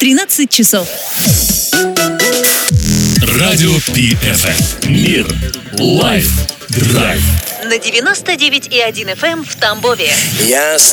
13 часов. Радио PFM. Мир. Лайф. Драйв. На 99,1 FM в Тамбове. Я